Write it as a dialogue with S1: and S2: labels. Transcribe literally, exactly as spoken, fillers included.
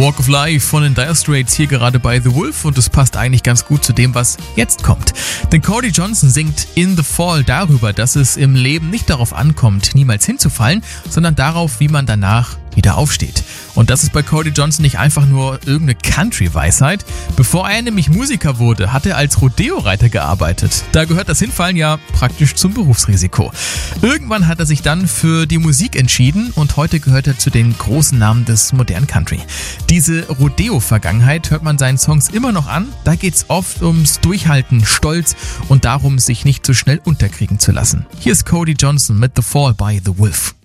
S1: Walk of Life von den Dire Straits hier gerade bei The Wolf und es passt eigentlich ganz gut zu dem, was jetzt kommt. Denn Cody Johnson singt In the Fall darüber, dass es im Leben nicht darauf ankommt, niemals hinzufallen, sondern darauf, wie man danach wieder aufsteht. Und das ist bei Cody Johnson nicht einfach nur irgendeine Country-Weisheit. Bevor er nämlich Musiker wurde, hat er als Rodeo-Reiter gearbeitet. Da gehört das Hinfallen ja praktisch zum Berufsrisiko. Irgendwann hat er sich dann für die Musik entschieden und heute gehört er zu den großen Namen des modernen Country. Diese Rodeo-Vergangenheit hört man seinen Songs immer noch an. Da geht's oft ums Durchhalten, Stolz und darum, sich nicht so schnell unterkriegen zu lassen. Hier ist Cody Johnson mit The Fall by The Wolf.